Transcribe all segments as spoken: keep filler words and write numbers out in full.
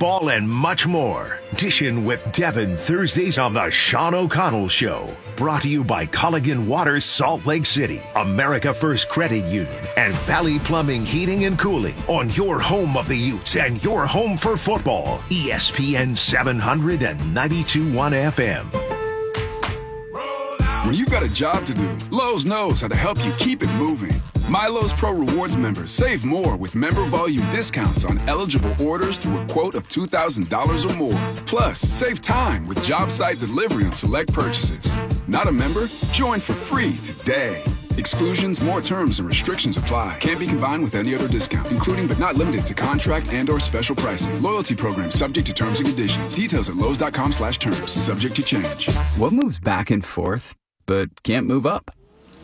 football, and much more. Dishing with Devin Thursdays on the Sean O'Connell Show. Brought to you by Culligan Water, Salt Lake City, America First Credit Union, and Valley Plumbing, Heating and Cooling on your home of the Utes and your home for football. E S P N seven hundred and ninety-two point one F M. When you've got a job to do, Lowe's knows how to help you keep it moving. My Lowe's Pro Rewards members save more with member volume discounts on eligible orders through a quote of two thousand dollars or more. Plus, save time with job site delivery on select purchases. Not a member? Join for free today. Exclusions, more terms, and restrictions apply. Can't be combined with any other discount, including but not limited to contract and or special pricing. Loyalty program subject to terms and conditions. Details at Lowe's.com slash terms. Subject to change. What moves back and forth but can't move up?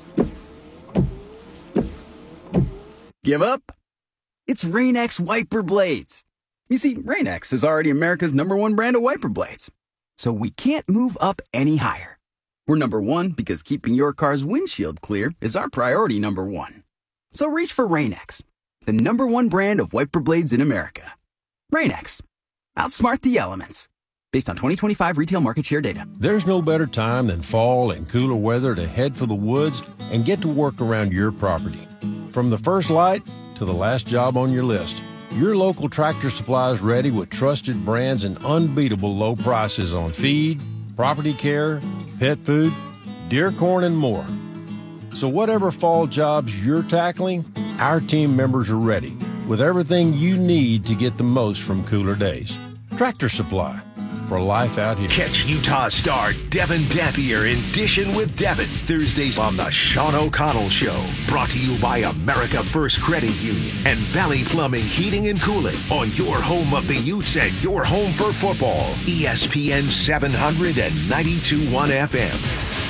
Give up? It's Rain-X wiper blades. You see, Rain-X is already America's number one brand of wiper blades. So we can't move up any higher. We're number one because keeping your car's windshield clear is our priority number one. So reach for Rain-X, the number one brand of wiper blades in America. Rain-X. Outsmart the elements. Based on twenty twenty-five retail market share data. There's no better time than fall and cooler weather to head for the woods and get to work around your property. From the first light to the last job on your list, your local Tractor Supply is ready with trusted brands and unbeatable low prices on feed, property care, pet food, deer corn, and more. So whatever fall jobs you're tackling, our team members are ready with everything you need to get the most from cooler days. Tractor Supply. For life out here. Catch Utah star Devin Dampier in Dishin' with Devin Thursdays on the Sean O'Connell Show. Brought to you by America First Credit Union and Valley Plumbing, Heating and Cooling on your home of the Utes and your home for football. E S P N seven hundred and ninety-two point one F M.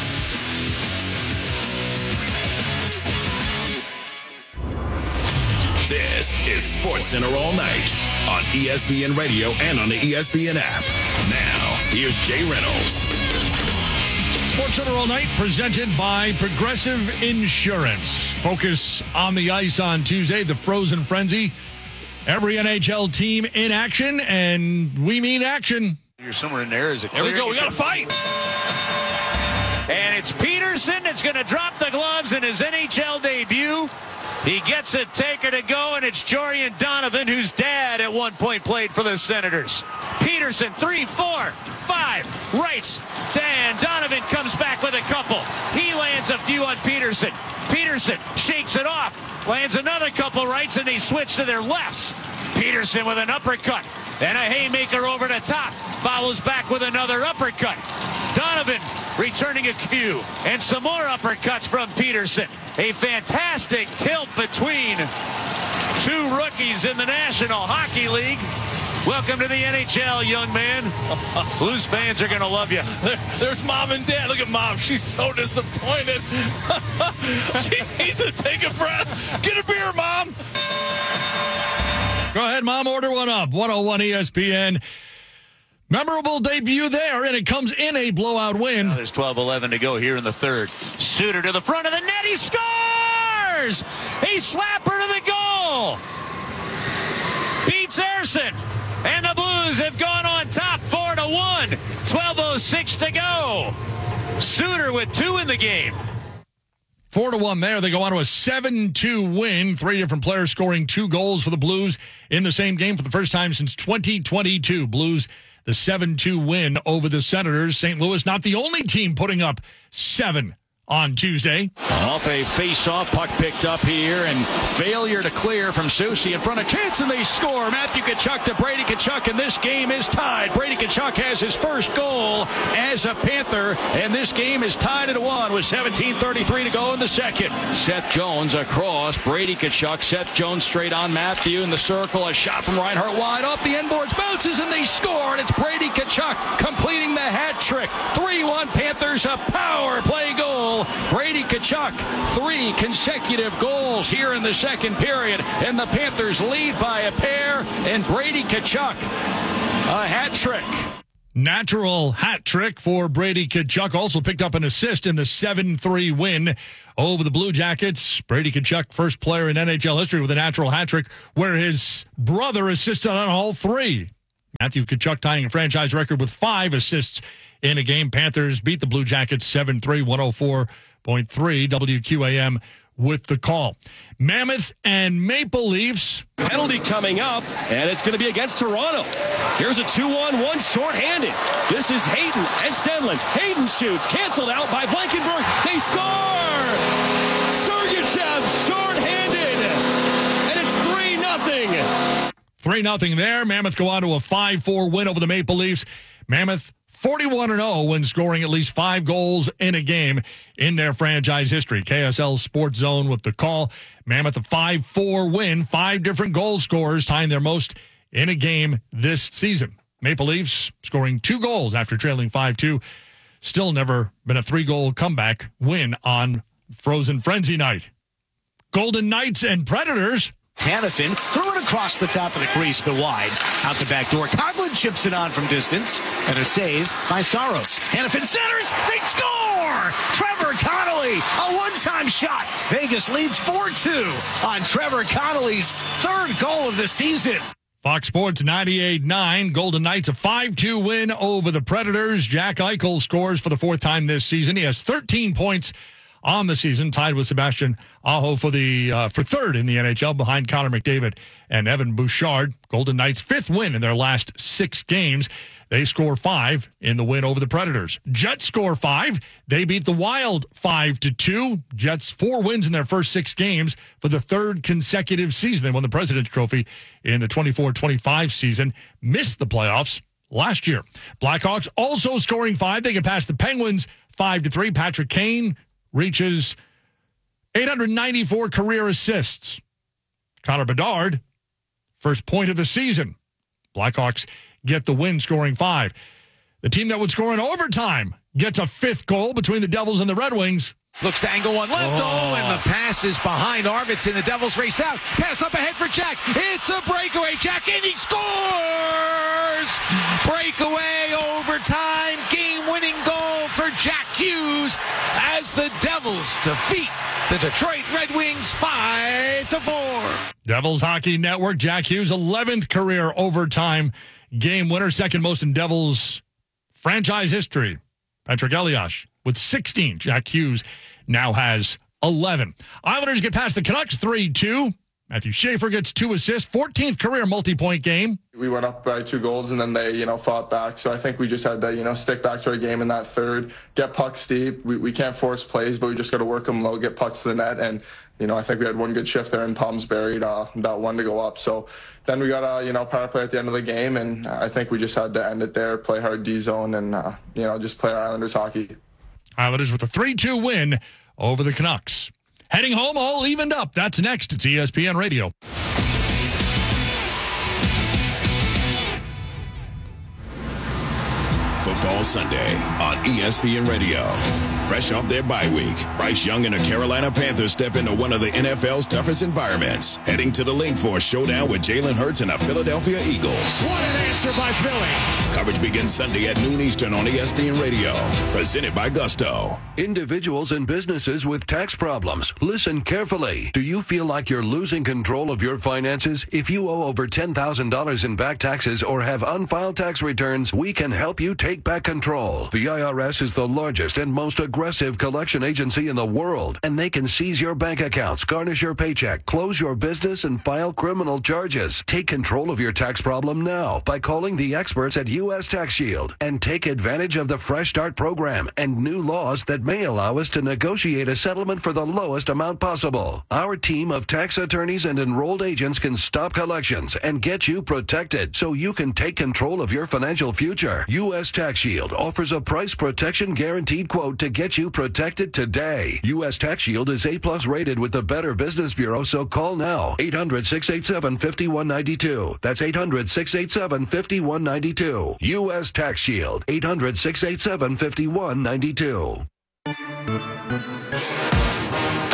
This is SportsCenter All Night on E S P N Radio and on the E S P N app. Now, here's Jay Reynolds. SportsCenter All Night presented by Progressive Insurance. Focus on the ice on Tuesday, the Frozen Frenzy. Every N H L team in action, and we mean action. You're somewhere in there. Is it clear? There we go. We got to fight. And it's Peterson that's going to drop the gloves in his N H L debut. He gets a taker to go, and it's Jorian Donovan, whose dad at one point played for the Senators. Peterson, three, four, five, rights. Dan Donovan comes back with a couple. He lands a few on Peterson. Peterson shakes it off, lands another couple rights, and they switch to their lefts. Peterson with an uppercut and a haymaker over the top. Follows back with another uppercut. Donovan returning a few, and some more uppercuts from Peterson. A fantastic tilt between two rookies in the National Hockey League. Welcome to the N H L, young man. Blues fans are going to love you. There, there's mom and dad. Look at mom. She's so disappointed. She needs to take a breath. Get a beer, Mom. Go ahead, Mom. Order one up. one oh one E S P N. Memorable debut there, and it comes in a blowout win. Now there's twelve eleven to go here in the third. Suter to the front of the net. He scores! He slapper to the goal. Beats Erson. And the Blues have gone on top four to one. twelve oh six to go. Suter with two in the game. Four to one there. They go on to a seven two win. Three different players scoring two goals for the Blues in the same game for the first time since twenty twenty-two. Blues, the seven two win over the Senators. Saint Louis, not the only team putting up seven on Tuesday. Off a face-off, puck picked up here, and failure to clear from Soucy in front of chance, and they score. Matthew Tkachuk to Brady Tkachuk, and this game is tied. Brady Tkachuk has his first goal as a Panther, and this game is tied at one with seventeen thirty-three to go in the second. Seth Jones across. Brady Tkachuk. Seth Jones straight on Matthew in the circle. A shot from Reinhart wide off the end boards, bounces, and they score, and it's Brady Tkachuk completing the hat trick. three one Panthers, a power play goal. Brady Tkachuk, three consecutive goals here in the second period, and the Panthers lead by a pair, and Brady Tkachuk, a hat trick. Natural hat trick for Brady Tkachuk. Also picked up an assist in the seven three win over the Blue Jackets. Brady Tkachuk, first player in N H L history with a natural hat trick, where his brother assisted on all three. Matthew Tkachuk tying a franchise record with five assists in a game. Panthers beat the Blue Jackets seven three, one oh four point three. W Q A M with the call. Mammoth and Maple Leafs. Penalty coming up, and it's going to be against Toronto. Here's a two-on-one shorthanded. This is Hayden and Stenlund. Hayden shoots, canceled out by Blankenburg. They score! Sergachev shorthanded, and it's three nothing. three nothing there. Mammoth go on to a five four win over the Maple Leafs. Mammoth forty-one and oh when scoring at least five goals in a game in their franchise history. K S L Sports Zone with the call. Mammoth a five four win, five different goal scorers, tying their most in a game this season. Maple Leafs scoring two goals after trailing five two. Still never been a three-goal comeback win on Frozen Frenzy night. Golden Knights and Predators. Hanifin threw it across the top of the crease, but wide. Out the back door. Coughlin chips it on from distance. And a save by Saros. Hanifin centers. They score! Trevor Connolly, a one-time shot. Vegas leads four two on Trevor Connolly's third goal of the season. Fox Sports ninety-eight nine. Golden Knights a five two win over the Predators. Jack Eichel scores for the fourth time this season. He has thirteen points on the season, tied with Sebastian Aho for the uh, for third in the N H L behind Connor McDavid and Evan Bouchard. Golden Knights' fifth win in their last six games. They score five in the win over the Predators. Jets score five. They beat the Wild five to two. Jets four wins in their first six games for the third consecutive season. They won the President's Trophy in the twenty-four twenty-five season. Missed the playoffs last year. Blackhawks also scoring five. They get past the Penguins five to three. Patrick Kane reaches eight hundred ninety-four career assists. Connor Bedard, first point of the season. Blackhawks get the win, scoring five. The team that would score in overtime gets a fifth goal between the Devils and the Red Wings. Looks to angle one left. Oh, oh and the pass is behind Arvidsson. The Devils race out. Pass up ahead for Jack. It's a breakaway. Jack, and he scores! Breakaway, overtime, game-winning goal for Jack Hughes as the Devils defeat the Detroit Red Wings five to four. Devils Hockey Network, Jack Hughes, eleventh career overtime game winner, second most in Devils franchise history. Patrick Elias with sixteen. Jack Hughes now has eleven. Islanders get past the Canucks three two. Matthew Schaefer gets two assists, fourteenth career multi-point game. We went up by two goals, and then they, you know, fought back. So I think we just had to, you know, stick back to our game in that third, get pucks deep. We, we can't force plays, but we just got to work them low, get pucks to the net. And, you know, I think we had one good shift there, and Palms buried uh, that one to go up. So then we got a, you know, power play at the end of the game, and I think we just had to end it there, play hard D-zone, and, uh, you know, just play our Islanders hockey. Islanders with a three two win over the Canucks. Heading home, all evened up. That's next. It's E S P N Radio. Football Sunday on E S P N Radio. Fresh off their bye week, Bryce Young and the Carolina Panthers step into one of the N F L's toughest environments, heading to the link for a showdown with Jalen Hurts and the Philadelphia Eagles. What an answer by Philly. Coverage begins Sunday at noon Eastern on E S P N Radio. Presented by Gusto. Individuals and businesses with tax problems, listen carefully. Do you feel like you're losing control of your finances? If you owe over ten thousand dollars in back taxes or have unfiled tax returns, we can help you take back control. The I R S is the largest and most aggressive collection agency in the world, and they can seize your bank accounts, garnish your paycheck, close your business, and file criminal charges. Take control of your tax problem now by calling the experts at U S Tax Shield and take advantage of the Fresh Start program and new laws that may allow us to negotiate a settlement for the lowest amount possible. Our team of tax attorneys and enrolled agents can stop collections and get you protected so you can take control of your financial future. U S Tax Shield offers a price protection guaranteed quote to get you protected today. U S Tax Shield is A plus rated with the Better Business Bureau, so call now. eight hundred, six eight seven, five one nine two. That's eight hundred, six eight seven, five one nine two. U S Tax Shield. eight hundred, six eight seven, five one nine two.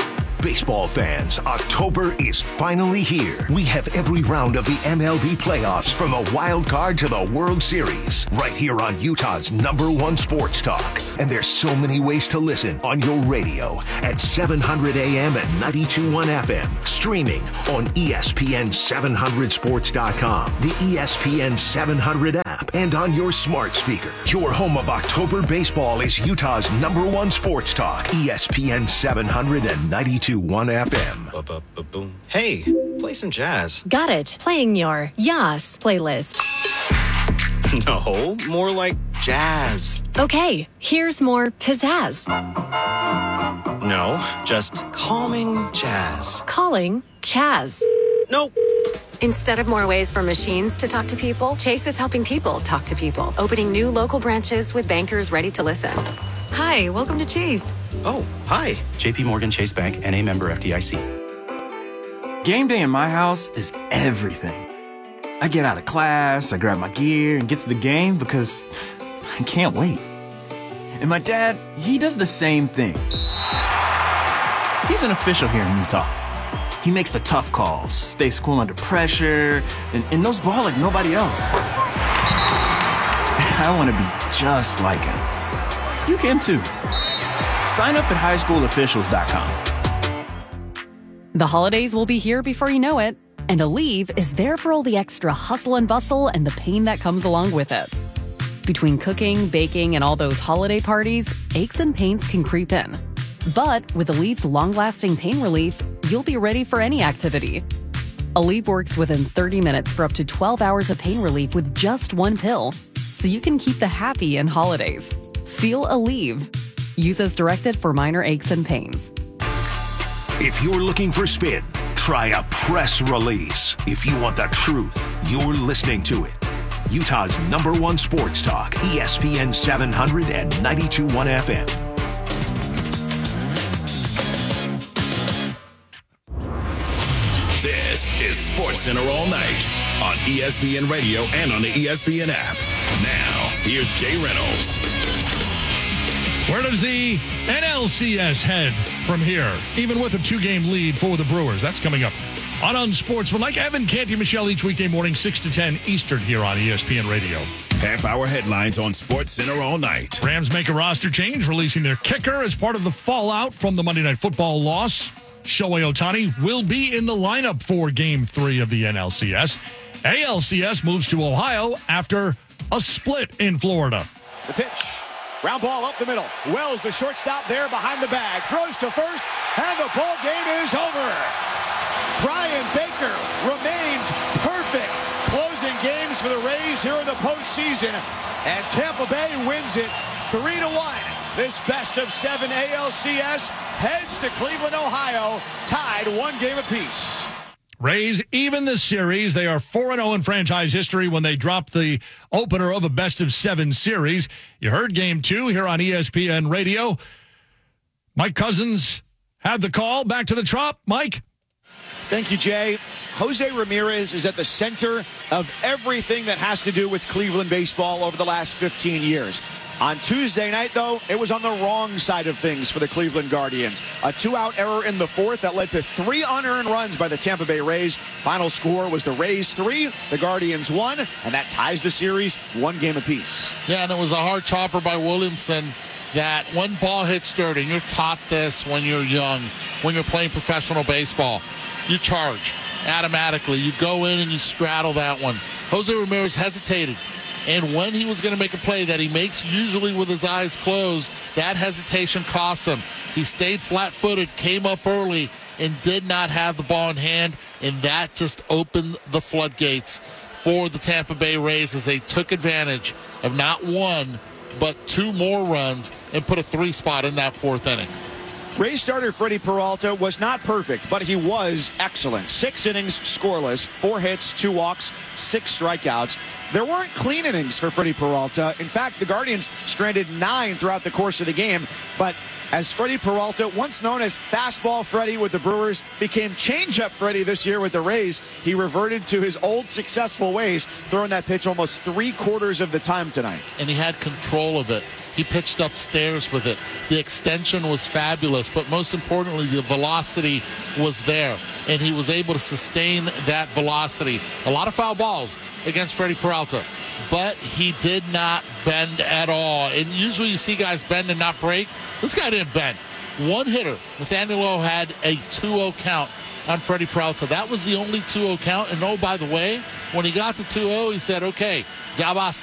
Baseball fans, October is finally here. We have every round of the M L B playoffs from the wild card to the World Series right here on Utah's number one sports talk. And there's so many ways to listen on your radio at seven hundred A M and ninety-two point one F M. Streaming on E S P N seven hundred sports dot com, the E S P N seven hundred app, and on your smart speaker. Your home of October baseball is Utah's number one sports talk, E S P N seven hundred and ninety-two point one F M. Ba-ba-ba-boom. Hey, play some jazz. Got it. Playing your Yas playlist. No, more like jazz. Okay, here's more pizzazz. No, just calming jazz. Calling Chaz. Nope. Instead of more ways for machines to talk to people, Chase is helping people talk to people, opening new local branches with bankers ready to listen. Hi, welcome to Chase. Oh, hi. J P Morgan Chase Bank, N A member F D I C. Game day in my house is everything. I get out of class, I grab my gear, and get to the game because I can't wait. And my dad, he does the same thing. He's an official here in Utah. He makes the tough calls, stays cool under pressure, and, and knows ball like nobody else. I want to be just like him. You can too. Sign up at high school officials dot com. The holidays will be here before you know it, and Aleve is there for all the extra hustle and bustle and the pain that comes along with it. Between cooking, baking, and all those holiday parties, aches and pains can creep in. But with Aleve's long-lasting pain relief, you'll be ready for any activity. Aleve works within thirty minutes for up to twelve hours of pain relief with just one pill, so you can keep the happy in holidays. Feel Aleve. Use as directed for minor aches and pains. If you're looking for spin, try a press release. If you want the truth, you're listening to it. Utah's number one sports talk, E S P N seven hundred and ninety-two point one F M. This is Sports Center all night on E S P N Radio and on the E S P N app. Now, here's Jay Reynolds. Where does the N L C S head from here, even with a two-game lead for the Brewers? That's coming up on Unsportsmanlike. Evan Canty Michelle each weekday morning, six to ten Eastern here on E S P N Radio. Half-hour headlines on Sports Center all night. Rams make a roster change, releasing their kicker as part of the fallout from the Monday Night Football loss. Shohei Ohtani will be in the lineup for Game three of the N L C S. A L C S moves to Ohio after a split in Florida. The pitch. Round ball up the middle. Wells, the shortstop there behind the bag. Throws to first, and the ball game is over. Brian Baker remains perfect, closing games for the Rays here in the postseason. And Tampa Bay wins it three to one. This best of seven A L C S heads to Cleveland, Ohio, tied one game apiece. Rays even the series. They are four and oh in franchise history when they dropped the opener of a best of seven series. You heard game two here on E S P N Radio. Mike Cousins had the call. Back to the Trop. Mike. Thank you, Jay. Jose Ramirez is at the center of everything that has to do with Cleveland baseball over the last fifteen years. On Tuesday night, though, it was on the wrong side of things for the Cleveland Guardians. A two-out error in the fourth that led to three unearned runs by the Tampa Bay Rays. Final score was the Rays three, the Guardians one, and that ties the series one game apiece. Yeah, and it was a hard chopper by Williamson that one ball hits dirt, and you're taught this when you're young, when you're playing professional baseball. You charge automatically. You go in and you straddle that one. Jose Ramirez hesitated. And when he was going to make a play that he makes usually with his eyes closed, that hesitation cost him. He stayed flat-footed, came up early, and did not have the ball in hand, and that just opened the floodgates for the Tampa Bay Rays as they took advantage of not one, but two more runs and put a three spot in that fourth inning. Rays starter Freddie Peralta was not perfect, but he was excellent. Six innings scoreless, four hits, two walks, six strikeouts. There weren't clean innings for Freddie Peralta. In fact, the Guardians stranded nine throughout the course of the game, but as Freddie Peralta, once known as Fastball Freddie with the Brewers, became Changeup Freddie this year with the Rays, he reverted to his old successful ways, throwing that pitch almost three quarters of the time tonight. And he had control of it. He pitched upstairs with it. The extension was fabulous. ridiculous, but most importantly, the velocity was there, and he was able to sustain that velocity. A lot of foul balls against Freddie Peralta, but he did not bend at all. And usually you see guys bend and not break. This guy didn't bend. One hitter. Nathaniel Lowe had a two oh count on Freddie Peralta. That was the only two oh count. And oh, by the way, when he got the two oh, he said, okay, job